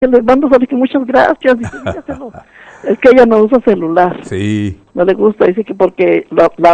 le mando salir que muchas gracias, dice, dígaselo. Es que ella no usa celular. Sí. No le gusta, dice que porque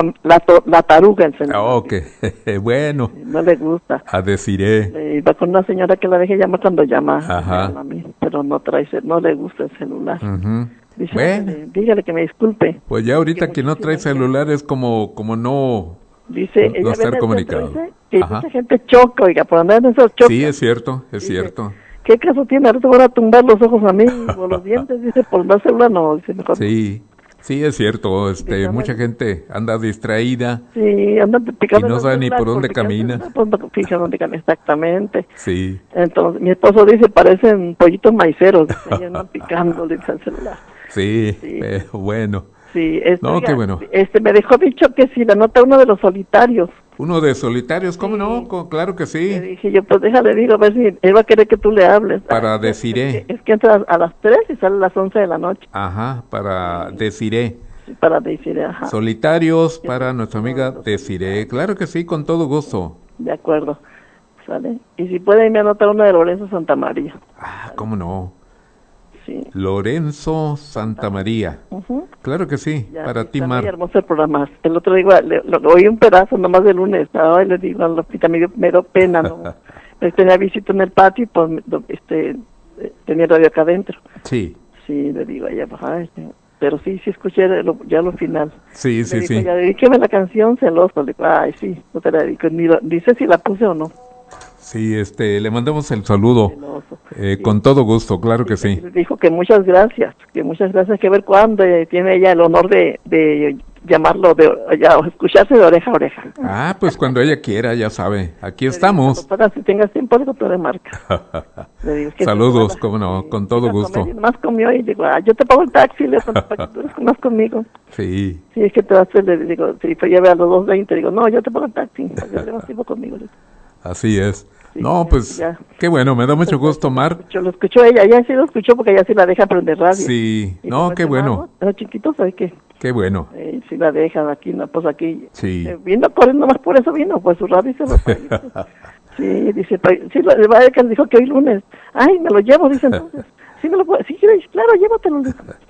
la taruga el celular. Ok, bueno. No le gusta. A deciré. Va con una señora que la deje llamar cuando llama. Ajá. A mí, pero no le gusta el celular. Dice, bueno. Dígale que me disculpe. Pues ya ahorita que no trae celular es como no. Dice, no estar comunicado. Dice que mucha gente choca, oiga, por andar en esos chocos. Sí, es cierto, cierto. ¿Qué caso tiene? Ahora te van a tumbar los ojos a mí, o los dientes, dice, por andar celular, no, dice mejor. Sí, es cierto, mucha gente anda distraída. Sí, anda picando. Y no sabe ni por dónde camina. Fija dónde camina, exactamente. Sí. Entonces, mi esposo dice, parecen pollitos maiceros, dice, ahí andan picando, dice el celular. Sí. Bueno. Sí, no, qué bueno. Me dejó dicho que si la nota uno de los solitarios. ¿Uno de solitarios? ¿Cómo sí. No? Claro que sí. Le dije yo, pues déjale, digo, a ver si él va a querer que tú le hables. Para deciré. Es que entra a las 3 y sale a las 11 de la noche. Ajá, para deciré. Para deciré, ajá. Solitarios para nuestra amiga Desiree. Claro que sí, con todo gusto. De acuerdo, ¿sale? Y si puede, me anotar uno de Lorenzo Santamaría. Ah, ¿cómo no? Sí. Lorenzo Santamaría. Claro que sí, ya, para ti, Mar. Muy hermoso el programa. El otro día lo oí un pedazo nomás del lunes. Ay, le digo a Lopita, me dio pena, ¿no? Tenía visita en el patio y pues tenía radio acá adentro. Sí. Sí, le digo a ella, pero sí escuché ya lo final. Sí. Ya dedíqueme la canción celoso. Le digo, ay, sí, no te la dedico. Dice si la puse o no. Sí, le mandamos el saludo. Con todo gusto, claro que sí. Dijo que muchas gracias, que ver cuándo tiene ella el honor de llamarlo, o escucharse de oreja a oreja. Ah, pues cuando ella quiera, ya sabe, aquí estamos. Si tengas tiempo, digo, tú le marcas. Saludos, cómo no, con todo gusto. Más comió y digo, yo te pago el taxi, le digo, para que tú comas conmigo. Sí. Sí, es que te vas a le digo, si lleve a los 2:20, digo, no, yo te pago el taxi, para que le vas tiempo conmigo. Así es. Sí, no, pues, qué bueno, me da mucho gusto, Mar. Lo escuchó ella sí lo escuchó porque ella sí la deja prender radio. Sí, no, qué bueno. Los chiquitos, ¿sabes qué? Qué bueno. Sí la dejan aquí, pues aquí. Sí. Vino corriendo más por eso vino, pues su radio se lo sí, dice, sí, la dijo que hoy lunes. Ay, me lo llevo, dice entonces. Sí, me lo puedo, sí, claro, llévatelo.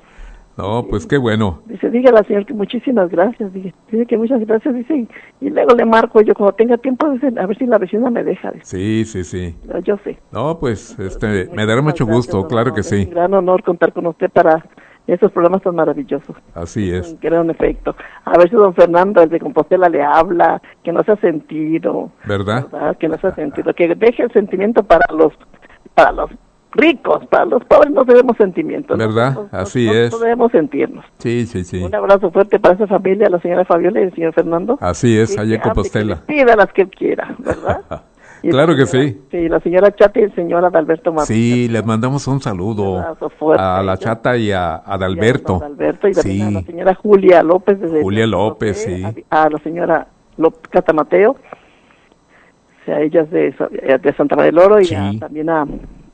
No, pues qué bueno. Dice, dígale al señor que muchísimas gracias. Dice que muchas gracias, dice, y luego le marco yo cuando tenga tiempo, dice, a ver si la vecina me deja. Dice. Sí. Pero yo sé. No, pues, me dará mucho gusto, claro que sí. Es un gran honor contar con usted para estos programas tan maravillosos. Así es. Un gran efecto. A ver si don Fernando, el de Compostela, le habla, que no se ha sentido. ¿Verdad? Que no se ha sentido, que deje el sentimiento para los ricos, para los pobres no tenemos sentimientos. ¿Verdad? Así es. No debemos sentirnos. Sí. Un abrazo fuerte para esa familia, la señora Fabiola y el señor Fernando. Así es, allá en Compostela. Pida las que quiera, ¿verdad? Claro que sí. Sí, la señora Chata y el señor Adalberto Martínez. Sí, les mandamos un saludo a la Chata y a Adalberto. Y también a la señora Julia López. Julia López, sí. A la señora Catamateo, o sea, ellas de Santa María del Oro, y también a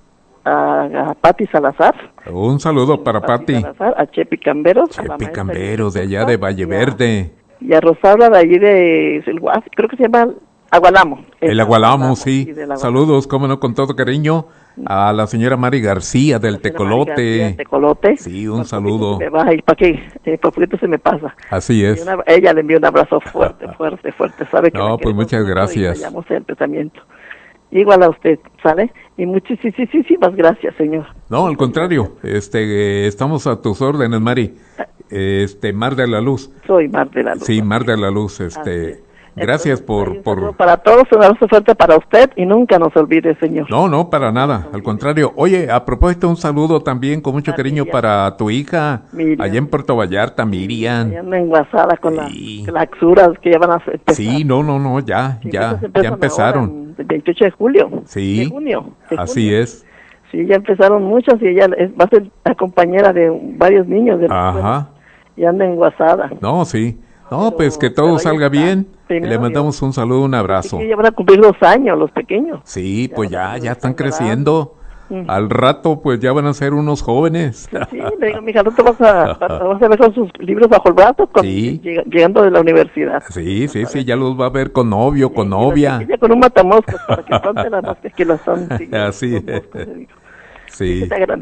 Pati Salazar. Un saludo para Pati. Salazar, a Chepi Camberos. Chepi Camberos, de allá de Valle Verde. Y a Rosaura de allí creo que se llama Agualamo. El Agualamo, sí. Saludos, cómo no, con todo cariño. A la señora Mari García del Tecolote. Sí, un saludo. Me va a ir, ¿para qué? Por poquito se me pasa. Así es. Ella le envió un abrazo fuerte. Sabe que no, pues muchas gracias. El pensamiento. Igual a usted, ¿sale? Y muchísimas gracias, señor. No, al contrario, estamos a tus órdenes, Mari. Mar de la Luz. Soy Mar de la Luz. Sí, Mar de la Luz, Gracias por... Para todos, un abrazo fuerte para usted y nunca nos olvide, señor. No, para nada, al contrario. Oye, a propósito, un saludo también con mucho cariño para tu hija, Miriam. Allá en Puerto Vallarta, Miriam. Anda enguasada con las axuras que ya van a empezar. Sí, no, ya empezaron. El 28 de julio. Sí, de junio. Así es. Sí, ya empezaron muchas y ella va a ser la compañera de varios niños. Ajá. Y anda enguasada. No, sí. No, pues que todo salga bien. Le mandamos un saludo, un abrazo. Sí, ya van a cumplir 2 años los pequeños. Sí, pues ya están creciendo. Al rato, pues ya van a ser unos jóvenes. Sí, le digo, mija, ¿no te vas a ver con sus libros bajo el brazo? Llegando de la universidad. Sí, ya los va a ver con novio, con novia. Ella con un matamoscas para que espante las moscas que las están. Así es. Sí.